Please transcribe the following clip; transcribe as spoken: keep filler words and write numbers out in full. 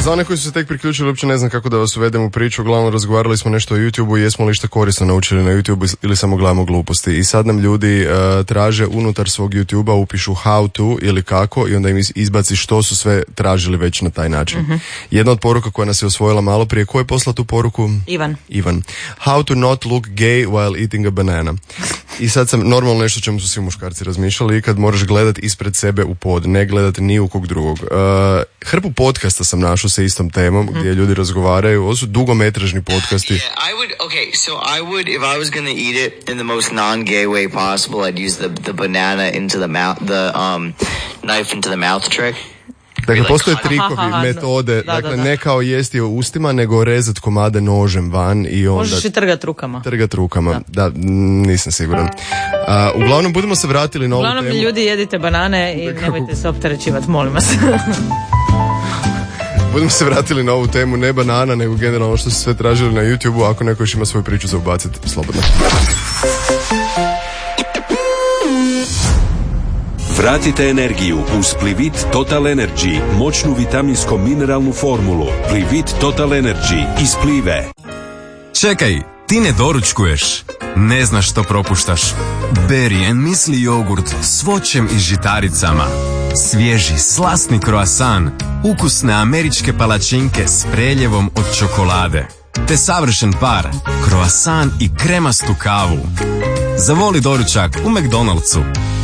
Za one koji su se tek priključili, uopće ne znam kako da vas uvedem u priču. Uglavnom razgovarali smo nešto o YouTubeu i jesmo li što korisno naučili na YouTubeu ili samo gledamo gluposti. I sad nam ljudi uh, traže unutar svog YouTubea, upišu how to ili kako i onda im izbaci što su sve tražili već na taj način. Mm-hmm. Jedna od poruka koja nas je osvojila malo prije, ko je poslao tu poruku? Ivan. Ivan. How to not look gay while eating a banana. I sad sam normalno nešto čemu su svi muškarci razmišljali, kad moraš gledat ispred sebe u pod, ne gledati ni u kog drugog. Uh, hrpu podcasta sam našao sa istom temom, mm-hmm. gdje ljudi razgovaraju. Ovo su dugometražni podcasti. Yeah, I would, okay, so I would, if I was gonna eat it in the most non-gay way possible, I'd use the, the banana into the mouth, the um, knife into the mouth trick. Dakle, postoje trikovi, metode, da, dakle, da, da. ne kao jesti u ustima, nego rezat komade nožem van i onda... Možeš i trgat rukama. Trgat rukama, da, da nisam siguran. Uh, uglavnom, budemo se vratili na ovu temu. Uglavnom, ljudi, jedite banane i Kako... nemojte se opterećivati, molim vas. Budemo se vratili na ovu temu, ne banana, nego generalno što su sve tražili na YouTubeu. Ako neko još ima svoju priču za ubaciti, slobodno. Vratite energiju uz Plivit Total Energy, moćnu vitaminsko-mineralnu formulu. Plivit Total Energy iz Plive. Čekaj, ti ne doručkuješ, ne znaš što propuštaš. Berry and Müsli jogurt s voćem i žitaricama. Svježi, slasni kroasan, ukusne američke palačinke s preljevom od čokolade. Te savršen par, kroasan i kremastu kavu. Zavoli doručak u McDonald'su.